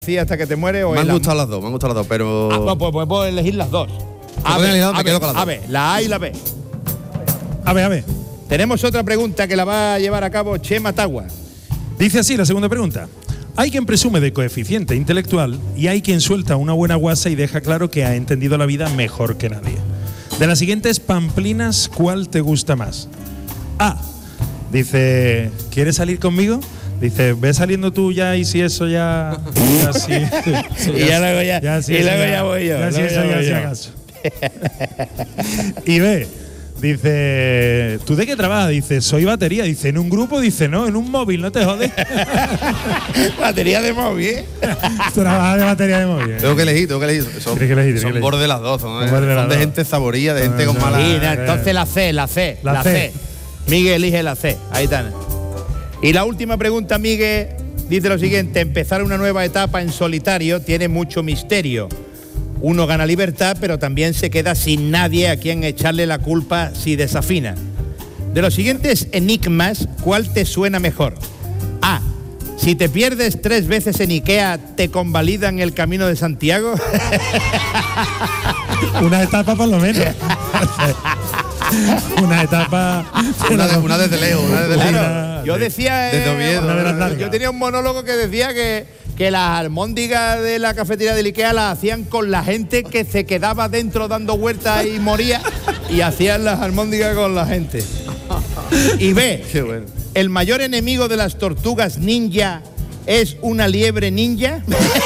¿Sí hasta que te mueres o me han gustado las dos, pero... pues puedo elegir las dos. A ver, la A y la B. A ver. Tenemos otra pregunta que la va a llevar a cabo Chema Tagua. Dice así la segunda pregunta. Hay quien presume de coeficiente intelectual y hay quien suelta una buena guasa y deja claro que ha entendido la vida mejor que nadie. De las siguientes pamplinas, ¿cuál te gusta más? A. Dice, ¿quieres salir conmigo? Dice, ve saliendo tú ya y si eso ya sí. Y ya luego ya voy yo. Ya si eso ya si acaso. Y B. Dice, ¿tú de qué trabajas? Dice, soy batería. Dice, ¿en un grupo? Dice, no, en un móvil, no te jodes. Batería de móvil, ¿eh? Trabaja de batería de móvil. Tengo que elegir. Son borde las dos. Son de gente saboría, de gente con mala... Entonces la C. Miguel elige la C. Ahí están. Y la última pregunta, Miguel, dice lo siguiente. Empezar una nueva etapa en solitario tiene mucho misterio. Uno gana libertad, pero también se queda sin nadie a quien echarle la culpa si desafina. De los siguientes enigmas, ¿cuál te suena mejor? A. Si te pierdes 3 veces en Ikea, ¿te convalidan el Camino de Santiago? Una etapa por lo menos. Una etapa... Una desde lejos, Claro, yo decía... Desde Oviedo. Yo tenía un monólogo que decía que las almóndigas de la cafetería del Ikea las hacían con la gente que se quedaba dentro dando vueltas y moría, y hacían las almóndigas con la gente. Y B, qué bueno. ¿El mayor enemigo de las tortugas ninja es una liebre ninja?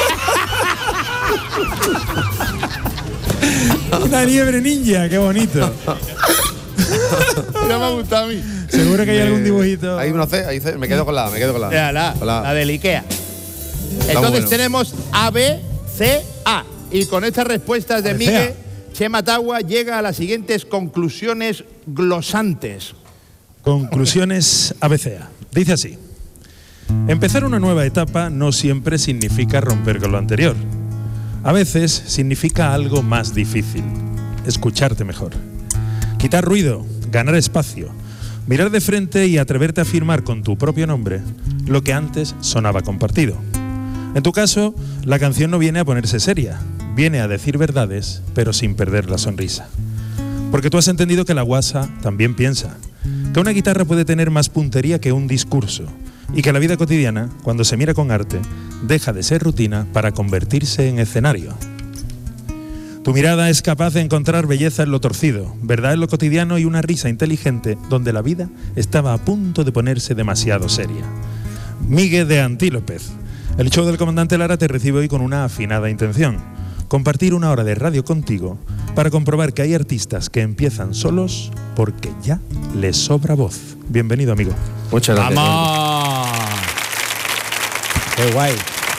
Una liebre ninja, qué bonito. No me ha gustado a mí. Seguro que hay algún dibujito. Hay una C, me quedo con la A. La del Ikea. Entonces bueno. tenemos A, B, C, A. Y con estas respuestas de Miguel, Chema Tagua llega a las siguientes conclusiones glosantes. Conclusiones ABCA. Dice así. Empezar una nueva etapa no siempre significa romper con lo anterior. A veces significa algo más difícil. Escucharte mejor. Quitar ruido, ganar espacio, mirar de frente y atreverte a afirmar con tu propio nombre lo que antes sonaba compartido. En tu caso, la canción no viene a ponerse seria, viene a decir verdades, pero sin perder la sonrisa. Porque tú has entendido que la guasa también piensa, que una guitarra puede tener más puntería que un discurso, y que la vida cotidiana, cuando se mira con arte, deja de ser rutina para convertirse en escenario. Tu mirada es capaz de encontrar belleza en lo torcido, verdad en lo cotidiano y una risa inteligente donde la vida estaba a punto de ponerse demasiado seria. Miguel de Antílopez. El show del comandante Lara te recibe hoy con una afinada intención. Compartir una hora de radio contigo para comprobar que hay artistas que empiezan solos porque ya les sobra voz. Bienvenido, amigo. Muchas gracias. ¡Vamos! ¡Qué guay!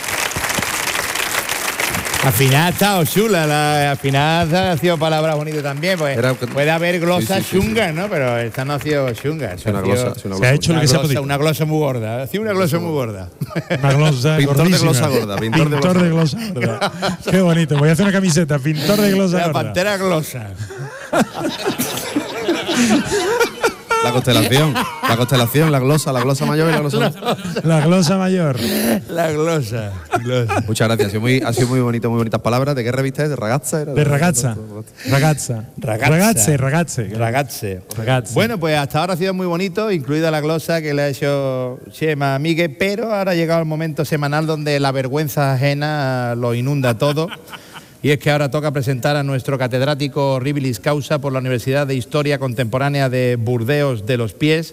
Al final ha estado chula, al final ha sido palabras bonitas también, pues puede haber glosas chungas, ¿no? Pero esta no ha sido chunga. Se ha hecho lo que se ha podido. Una glosa muy gorda, ha sido una glosa muy gorda. Una glosa Pintor de glosa gorda. Pintor de glosa gorda. Qué bonito, voy a hacer una camiseta, pintor de glosa gorda. La pantera glosa. La constelación, la glosa mayor y la glosa menor. La glosa mayor. La glosa. Muchas gracias, ha sido muy bonito, muy bonitas palabras. ¿De qué revista es? ¿De Ragazza? De Ragazza. Ragazze. Bueno, pues hasta ahora ha sido muy bonito, incluida la glosa que le ha hecho Chema a Miguel, pero ahora ha llegado el momento semanal donde la vergüenza ajena lo inunda todo. Y es que ahora toca presentar a nuestro catedrático Horribilis Causa por la Universidad de Historia Contemporánea de Burdeos de los Pies.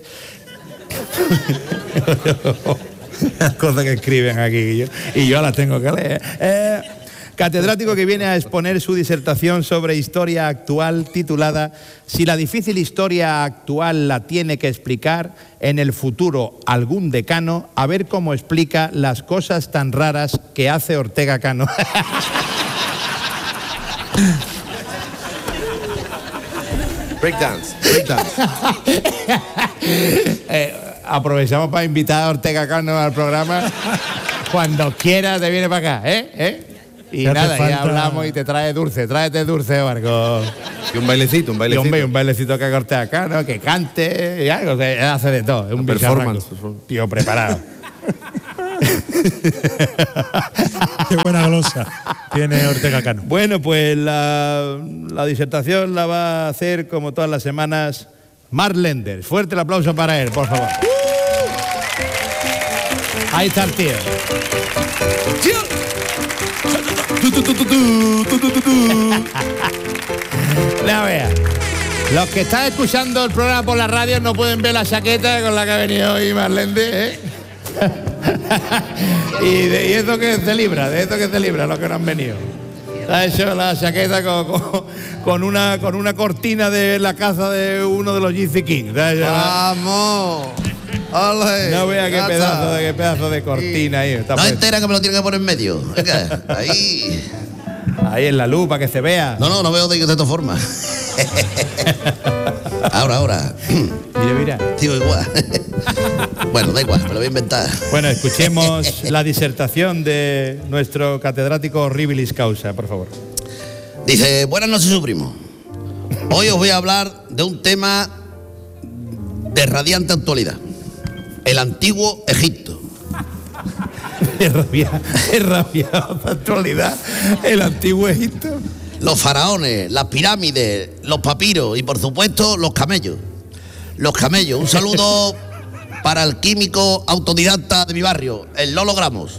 Las cosas que escriben aquí y yo las tengo que leer. Catedrático que viene a exponer su disertación sobre historia actual titulada Si la difícil historia actual la tiene que explicar en el futuro algún decano, a ver cómo explica las cosas tan raras que hace Ortega Cano. Breakdance. Aprovechamos para invitar a Ortega Cano al programa. Cuando quiera te viene para acá, Y nada, ya hablamos y te trae dulce, tráete dulce, Marco. Y un bailecito. Y un bailecito que corte acá, ¿no? Que cante y algo, que hace de todo. Es un performance. Tío preparado. Qué buena glosa tiene Ortega Cano. Bueno, pues la disertación la va a hacer, como todas las semanas, Mark Lenders. Fuerte el aplauso para él, por favor. Ahí está el tío. No vea. Los que están escuchando el programa por la radio no pueden ver la chaqueta con la que ha venido hoy Mark Lenders, ¿eh? y eso que se libra, de esto que se libra, los que no han venido. Ha hecho la chaqueta con una cortina de la casa de uno de los GC King. ¡Vamos! ¡Ole! No vea qué pedazo de cortina ahí. Está No puesto. entera que me lo tiene que poner en medio. Venga, ahí. Ahí en la luz para que se vea. No veo de todas formas. Ahora. Mira. Digo igual. Bueno, da igual, me lo voy a inventar. Bueno, escuchemos la disertación de nuestro catedrático Horribilis Causa, por favor. Dice, buenas noches, su primo. Hoy os voy a hablar de un tema de radiante actualidad. El antiguo Egipto. Es rabia, actualidad, el antiguo Egipto. Los faraones, las pirámides, los papiros y, por supuesto, los camellos. Los camellos. Un saludo para el químico autodidacta de mi barrio, el Lolo Gramos.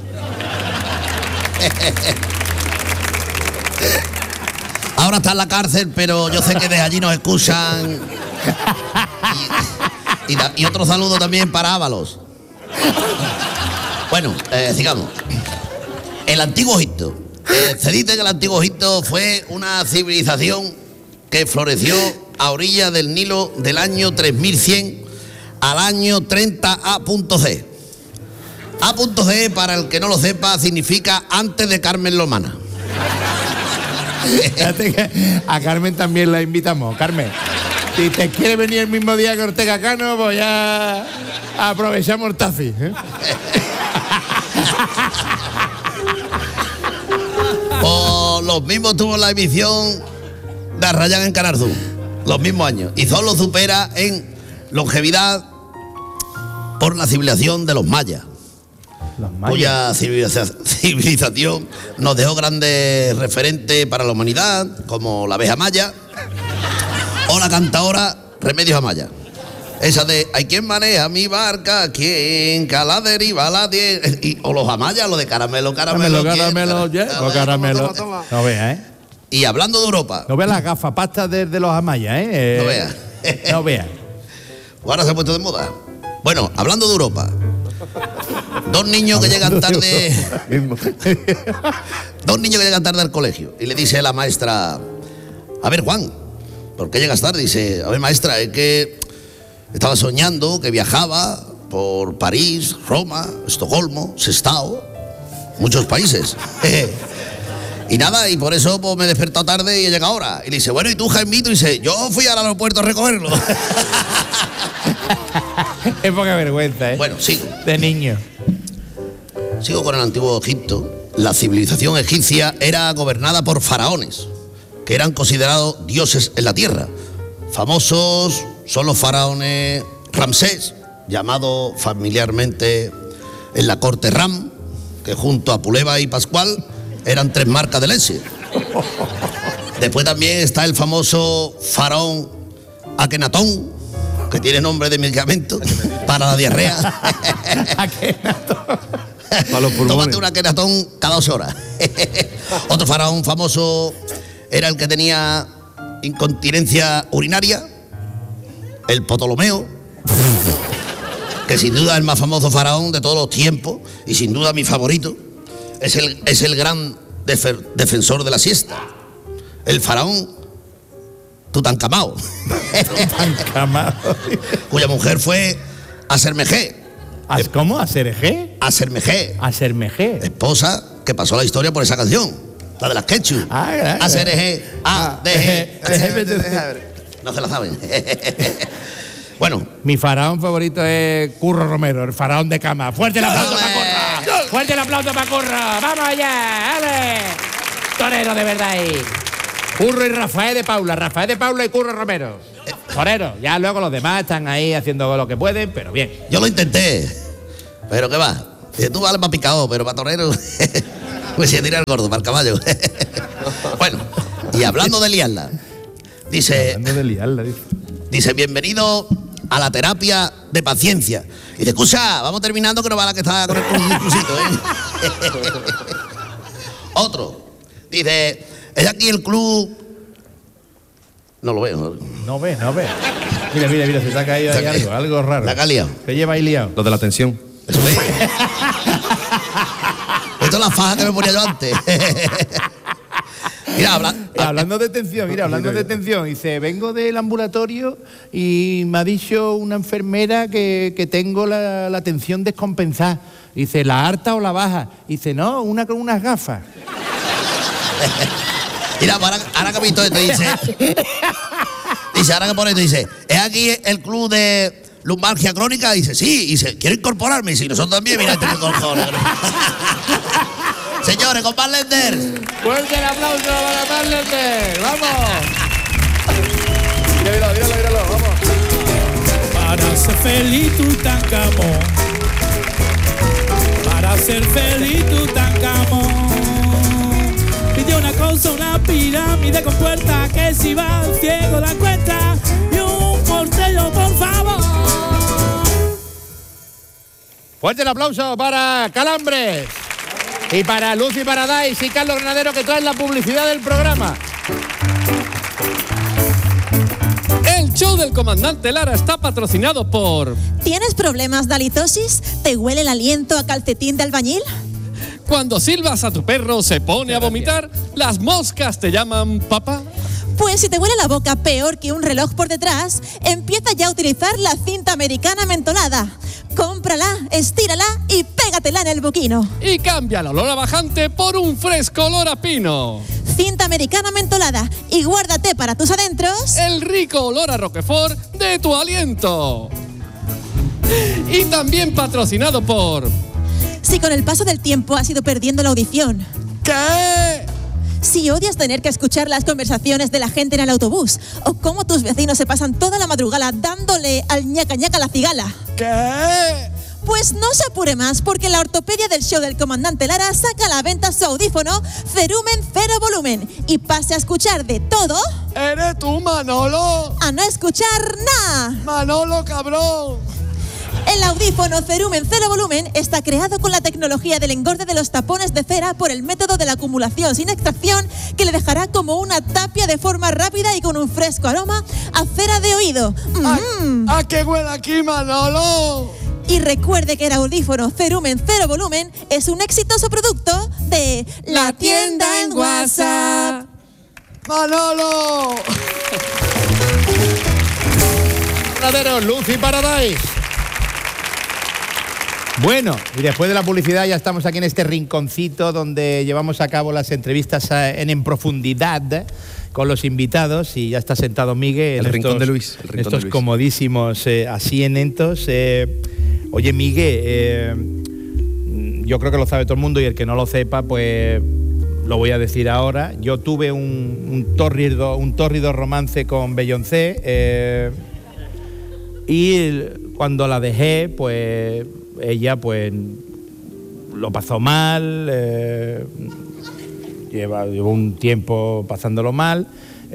Ahora está en la cárcel, pero yo sé que desde allí nos escuchan. Y otro saludo también para Ábalos. Bueno, sigamos. El antiguo Egipto. Se dice que el antiguo Egipto fue una civilización que floreció a orillas del Nilo del año 3100 al año 30 A.C. A.C, para el que no lo sepa, significa antes de Carmen Lomana. Fíjate que a Carmen también la invitamos. Carmen, si te quiere venir el mismo día que Ortega Cano, pues ya aprovechamos el taxi, ¿eh? O los mismos tuvo la emisión de Arrayán en Canal Sur, los mismos años, y solo supera en longevidad por la civilización de los mayas. Cuya civilización nos dejó grandes referentes para la humanidad, como la abeja maya o la cantadora Remedios Amaya. Esa de ¿hay quien maneja mi barca? ¿Quién? Que a la deriva la tiene. O los amayas, lo de caramelo. Caramelo, Toma. No veas, ¿eh? Y hablando de Europa. No veas las gafapastas de los amayas, ¿eh? No veas. No veas. Ahora se ha puesto de moda. Bueno, hablando de Europa. Dos niños que llegan tarde. Dos niños que llegan tarde al colegio. Y le dice la maestra: a ver, Juan, ¿por qué llegas tarde? Dice: a ver, maestra, es que estaba soñando que viajaba por París, Roma, Estocolmo, Sestao, muchos países. Y nada, y por eso pues, me he despertado tarde y he llegado ahora. Y le dice: bueno, ¿y tú, Jaimito? Y dice: yo fui al aeropuerto a recogerlo. Es poca vergüenza, ¿eh? Bueno, sigo. De niño. Sigo con el antiguo Egipto. La civilización egipcia era gobernada por faraones, que eran considerados dioses en la tierra. Famosos son los faraones Ramsés, llamado familiarmente en la corte Ram, que junto a Puleba y Pascual eran tres marcas del éxito. Después también está el famoso faraón Akenatón, que tiene nombre de medicamento para la diarrea. Akenatón. Para los pulmones. Tómate un Akenatón cada 2 horas. Otro faraón famoso era el que tenía incontinencia urinaria, el Ptolomeo, que sin duda es el más famoso faraón de todos los tiempos y sin duda mi favorito. Es el gran defensor de la siesta, el faraón Tutankamao. Cuya mujer fue Asermejé. ¿Cómo? ¿Aserejé? Asermejé, Asermejé. esposa que pasó la historia por esa canción, la de las Quechu. Aserejé, no se la saben. Bueno, mi faraón favorito es Curro Romero, el faraón de cama. ¡Fuerte el aplauso para Curro! ¡Fuerte el aplauso para Curro! ¡Vamos allá! ¡Ale! Torero de verdad ahí. Curro y Rafael de Paula y Curro Romero. Torero. Ya luego los demás están ahí haciendo lo que pueden, pero bien. yo lo intenté, pero qué va. Dice, tú vales para picado, pero para torero, pues se tira el gordo, para el caballo. Bueno, y hablando de liarla, dice, dice, bienvenido a la terapia de paciencia. Y dice, escucha, vamos terminando que no va la que está con el cruzito, Otro, dice, es aquí el club. No lo veo. No ve. Mira, se te ha caído ahí algo raro. La que ha liado. ¿Qué lleva ahí liado? Lo de la tensión. Eso es. Esto es la faja que me ponía yo antes. Mira, hablando de tensión, dice, vengo del ambulatorio y me ha dicho una enfermera que tengo la tensión descompensada. Dice, ¿la alta o la baja? Dice, no, una con unas gafas. Mira, ahora que he visto esto, dice, ahora que pone esto, dice, ¿es aquí el club de lumbalgia crónica? Dice, sí, dice, quiero incorporarme. Y si nosotros también, mira, este cojones. Señores, con Bart Lenders. Fuerte el aplauso para Bart Lenders. ¡Vamos! Míralo, vamos. Para ser feliz Tutankamón, para ser feliz Tutankamón, pidió una cosa, una pirámide con puerta, que si va al ciego la encuentra, y un portello, por favor. Fuerte el aplauso para Calambres y para Lucy Paradise y Carlos Granadero, que traen la publicidad del programa. El show del comandante Lara está patrocinado por... ¿Tienes problemas de halitosis? ¿Te huele el aliento a calcetín de albañil? Cuando silbas a tu perro se pone a vomitar, las moscas te llaman papá. Pues si te huele la boca peor que un reloj por detrás, empieza ya a utilizar la cinta americana mentolada. Cómprala, estírala y pégatela en el boquino. Y cambia el olor a bajante por un fresco olor a pino. Cinta americana mentolada y guárdate para tus adentros el rico olor a Roquefort de tu aliento. Y también patrocinado por... Si con el paso del tiempo has ido perdiendo la audición. ¿Qué? Si odias tener que escuchar las conversaciones de la gente en el autobús, o cómo tus vecinos se pasan toda la madrugada dándole al ñaca ñaca a la cigala. ¿Qué? Pues no se apure más, porque la ortopedia del show del comandante Lara saca a la venta su audífono Cerumen Cero Volumen y pase a escuchar de todo. ¿Eres tú, Manolo? A no escuchar nada. Manolo, cabrón. El audífono Cerumen Cero Volumen está creado con la tecnología del engorde de los tapones de cera por el método de la acumulación sin extracción, que le dejará como una tapia de forma rápida y con un fresco aroma a cera de oído. ¿A qué huele aquí, Manolo? Y recuerde que el audífono Cerumen Cero Volumen es un exitoso producto de la tienda en WhatsApp. ¡Manolo! Granadero, Lucy Paradise. Bueno, y después de la publicidad ya estamos aquí en este rinconcito donde llevamos a cabo las entrevistas en profundidad con los invitados, y ya está sentado Miguel. El rincón de Luis. Estos comodísimos asientos. Oye, Miguel, yo creo que lo sabe todo el mundo, y el que no lo sepa, pues lo voy a decir ahora. Yo tuve un tórrido romance con Beyoncé, y cuando la dejé, pues ella pues lo pasó mal, llevó un tiempo pasándolo mal,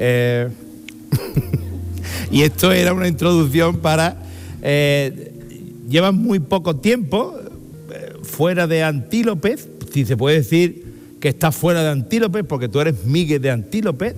y esto era una introducción para... llevas muy poco tiempo fuera de Antílopez, si se puede decir que estás fuera de Antílopez, porque tú eres Miguel de Antílopez.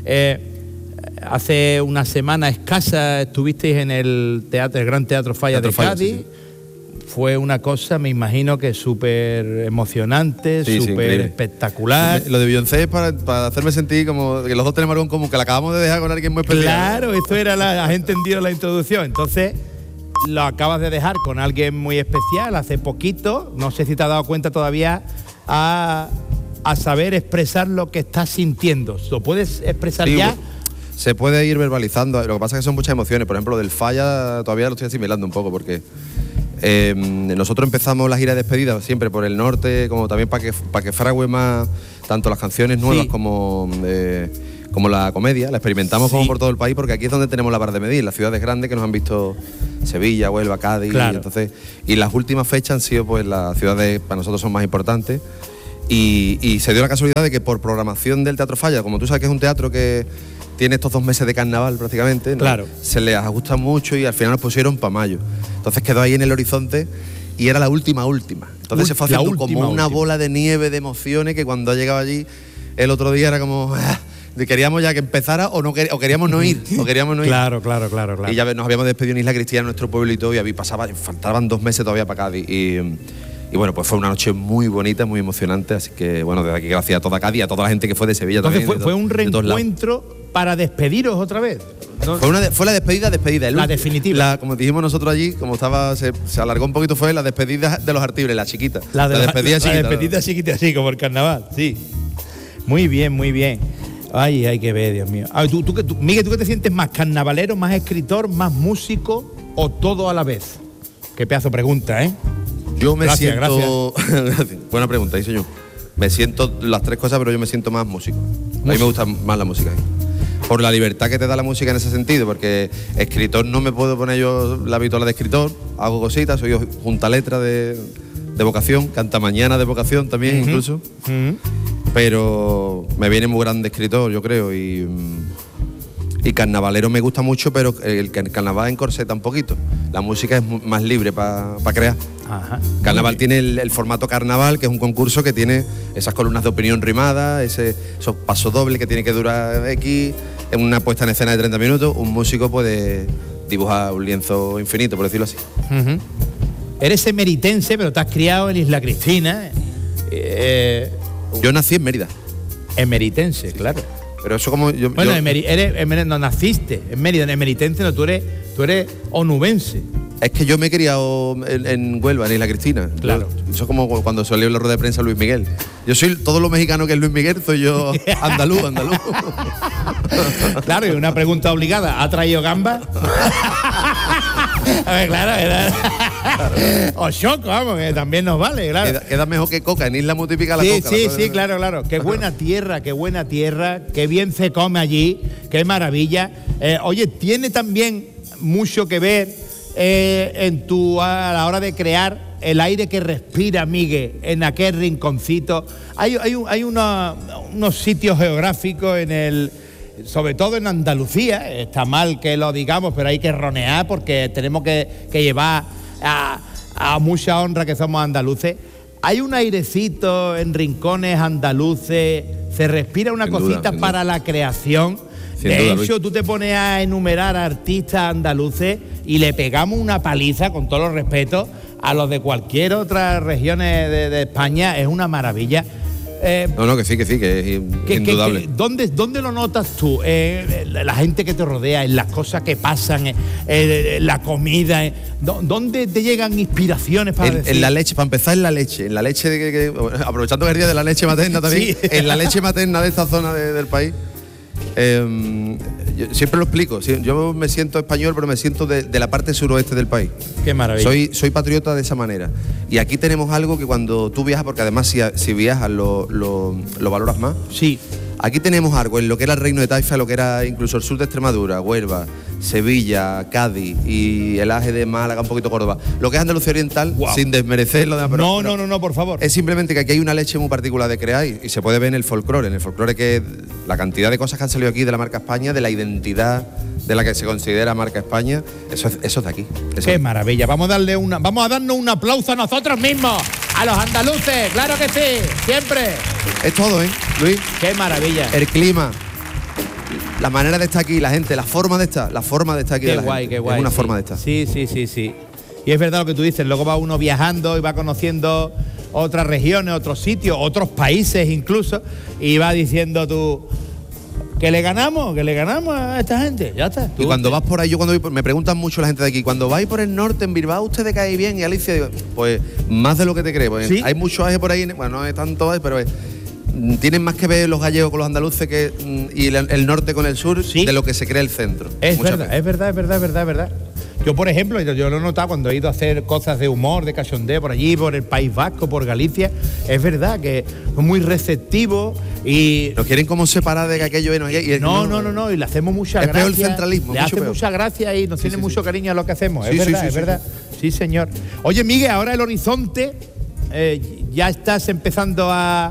Hace una semana escasa estuvisteis en el Gran Teatro Falla de Cádiz. Sí. Fue una cosa, me imagino que súper emocionante, súper espectacular. Lo de Beyoncé es para hacerme sentir como que los dos tenemos algo en común, que la acabamos de dejar con alguien muy especial. Claro, eso era has entendido la introducción. Entonces, lo acabas de dejar con alguien muy especial hace poquito. No sé si te has dado cuenta todavía a saber expresar lo que estás sintiendo. ¿Lo puedes expresar ya? Se puede ir verbalizando. Lo que pasa es que son muchas emociones. Por ejemplo, del Falla todavía lo estoy asimilando un poco, porque nosotros empezamos la gira de despedida siempre por el norte, como también para que fragüe más tanto las canciones nuevas como como la comedia, la experimentamos Sí. como por todo el país, porque aquí es donde tenemos la vara de medir, las ciudades grandes que nos han visto Sevilla, Huelva, Cádiz, Claro. y las últimas fechas han sido pues las ciudades para nosotros son más importantes y se dio la casualidad de que por programación del Teatro Falla, como tú sabes que es un teatro que tiene estos 2 meses de carnaval prácticamente, ¿no? Claro. Se les ajusta mucho y al final nos pusieron para mayo. Entonces quedó ahí en el horizonte y era la última. Entonces se fue La haciendo como última. una bola de nieve, de emociones, que cuando ha llegado allí el otro día era como... queríamos ya que empezara o queríamos no ir. Claro. Y ya nos habíamos despedido en Isla Cristina, en nuestro pueblito, y faltaban 2 meses todavía para Cádiz. Y bueno, pues fue una noche muy bonita, muy emocionante. Así que bueno, desde aquí gracias a toda Cádiz, a toda la gente que fue de Sevilla Entonces también. fue un de todos lados. reencuentro para despediros otra vez. ¿No? Fue la despedida. La definitiva. Como dijimos nosotros allí, como estaba, se alargó un poquito, fue la despedida de los Artibres, la chiquita. La despedida chiquita. La despedida chiquita, sí, como el carnaval, sí. Muy bien. Ay, hay que ver, Dios mío. A ver, Miguel, ¿tú qué te sientes más carnavalero, más escritor, más músico o todo a la vez? Qué pedazo de pregunta, ¿eh? Yo me Gracias, siento... Buena pregunta, hice yo. Me siento las 3 cosas, pero yo me siento más músico. A mí me gusta más la música. Por la libertad que te da la música en ese sentido, porque escritor no me puedo poner yo la vitola de escritor, hago cositas, soy junta letra de vocación, canta mañana de vocación también incluso, pero me viene muy grande escritor, yo creo, y carnavalero me gusta mucho, pero el carnaval encorseta un poquito. La música es más libre para crear. Ajá. Carnaval tiene el formato carnaval, que es un concurso que tiene esas columnas de opinión rimada, esos pasos dobles que tiene que durar X, en una puesta en escena de 30 minutos. Un músico puede dibujar un lienzo infinito, por decirlo así. Eres emeritense, pero te has criado en Isla Cristina. Yo nací en Mérida, Emeritense, claro. pero eso como yo... Bueno, yo- no naciste en Mérida, emeritense, no, tú eres onubense. es que yo me he criado en Huelva, en Isla Cristina. Claro. Eso es como cuando salió en la rueda de prensa Luis Miguel. Yo soy todo lo mexicano que es Luis Miguel, soy yo andaluz. Claro, y una pregunta obligada, ¿ha traído gamba? A ver, claro, o choco, vamos, que también nos vale, claro. Queda mejor que coca, en Isla muy típica la Sí, coca. sí, claro. Qué buena tierra, qué bien se come allí, qué maravilla. Oye, tiene también mucho que ver a la hora de crear el aire que respira Miguel en aquel rinconcito. Hay unos sitios geográficos sobre todo en Andalucía, está mal que lo digamos, pero hay que ronear porque tenemos que llevar a mucha honra que somos andaluces. Hay un airecito en rincones andaluces, se respira una Sin duda, cosita sin para la creación. Sin De duda, hecho, Luis. tú te pones a enumerar artistas andaluces y le pegamos una paliza, con todos los respetos, a los de cualquier otra región de España. Es una maravilla. No, que sí, que es indudable. ¿Dónde lo notas tú? La gente que te rodea, en las cosas que pasan, la comida. ¿Dónde te llegan inspiraciones para decir? En la leche, para empezar, en la leche aprovechando que es el día de la leche materna también, Sí. en la leche materna de esta zona del país. Yo siempre lo explico, yo me siento español, pero me siento de la parte suroeste del país. Qué maravilla. Soy patriota de esa manera. Y aquí tenemos algo que cuando tú viajas, porque además si viajas lo valoras más. Sí. Aquí tenemos algo en lo que era el Reino de Taifa, lo que era incluso el sur de Extremadura, Huelva, Sevilla, Cádiz y el Aje de Málaga, un poquito Córdoba. Lo que es Andalucía Oriental, Guau. sin desmerecer lo demás. No, por favor. Es simplemente que aquí hay una leche muy particular de crear y se puede ver en el folclore. En el folclore que la cantidad de cosas que han salido aquí de la marca España, de la identidad de la que se considera marca España, eso es de aquí. Eso Qué es. maravilla. Vamos a darnos un aplauso a nosotros mismos, a los andaluces. Claro que sí, siempre. Es todo, ¿eh, Luis? Qué maravilla. El clima, la manera de estar aquí, la gente, la forma de estar aquí. Qué de la guay, gente. qué guay. Es una sí. forma de estar. Sí. Y es verdad lo que tú dices, luego va uno viajando y va conociendo otras regiones, otros sitios, otros países incluso, y va diciendo tú que le ganamos a esta gente. Ya está. Y cuando vas por ahí, me preguntan mucho la gente de aquí, cuando vais por el norte, en Bilbao, ¿usted te cae bien? Y Alicia, digo, pues más de lo que te crees. Pues, ¿Sí? hay mucho aje por ahí, bueno, no es tanto aje, pero tienen más que ver los gallegos con los andaluces y el norte con el sur, Sí. de lo que se cree el centro. Es Muchas verdad, veces. es verdad. Yo, por ejemplo, yo lo he notado cuando he ido a hacer cosas de humor, de cachondeo por allí, por el País Vasco, por Galicia. Es verdad que es muy receptivo y... Nos quieren como separar de que aquello... No, y le hacemos mucha gracia. Es peor el centralismo. Le hace mucha gracia y nos tiene mucho cariño a lo que hacemos. Es verdad. Sí, señor. Oye, Miguel, ahora el horizonte, ya estás empezando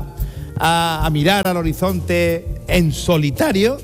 a mirar al horizonte en solitario.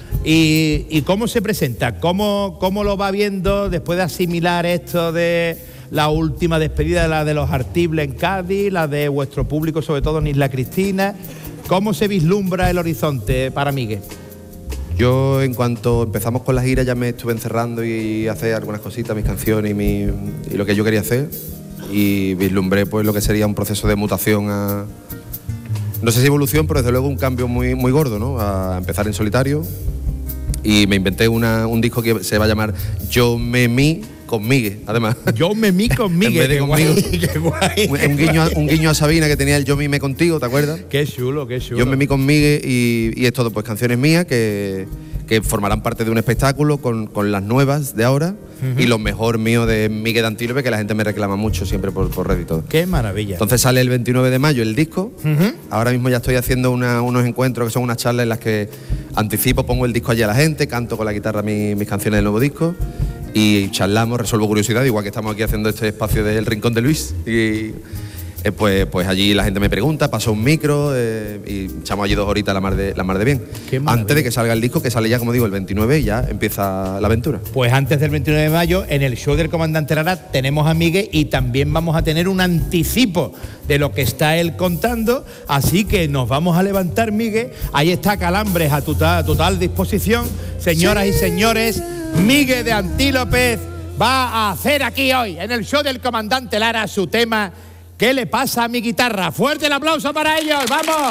¿Y cómo se presenta? ¿Cómo lo va viendo después de asimilar esto de la última despedida, la de los Artibles en Cádiz, la de vuestro público, sobre todo en Isla Cristina? ¿Cómo se vislumbra el horizonte para Miguel? Yo, en cuanto empezamos con la gira, ya me estuve encerrando y hacer algunas cositas, mis canciones y lo que yo quería hacer. Y vislumbré pues lo que sería un proceso de mutación a... No sé si evolución, pero desde luego un cambio muy, muy gordo, ¿no? A empezar en solitario. Y me inventé un disco que se va a llamar Yo me mí con Miguel, además. Yo me mí con Miguel. En vez de conmigo. Qué guay. Un guiño a Sabina que tenía el Yo mime contigo, ¿te acuerdas? Qué chulo, qué chulo. Yo me mí con Miguel y es todo, pues canciones mías que formarán parte de un espectáculo con las nuevas de ahora y lo mejor mío de Miguel de Antílope, que la gente me reclama mucho siempre por Reddit y todo. Qué maravilla. Entonces sale el 29 de mayo el disco. Ahora mismo ya estoy haciendo unos encuentros que son unas charlas en las que anticipo, pongo el disco allí a la gente, canto con la guitarra mis canciones del nuevo disco y charlamos, resuelvo curiosidad, igual que estamos aquí haciendo este espacio del Rincón de Luis. Y pues allí la gente me pregunta, paso un micro y echamos allí 2 horitas la mar de bien. Antes de que salga el disco, que sale ya, como digo, el 29 y ya empieza la aventura. Pues antes del 29 de mayo, en el show del Comandante Lara tenemos a Miguel y también vamos a tener un anticipo de lo que está él contando, así que nos vamos a levantar, Miguel. Ahí está Calambres a total disposición. Señoras y señores, Miguel de Antílope va a hacer aquí hoy, en el show del Comandante Lara, su tema ¿Qué le pasa a mi guitarra? Fuerte el aplauso para ellos, ¡vamos!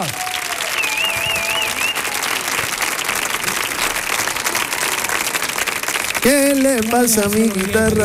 ¿Qué le pasa a mi guitarra?